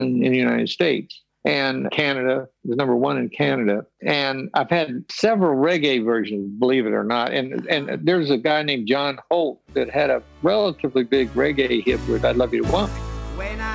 in the United States. And Canada was number one in Canada. And I've had several reggae versions, believe it or not. And there's a guy named John Holt that had a relatively big reggae hit with "I Love You to Want Me."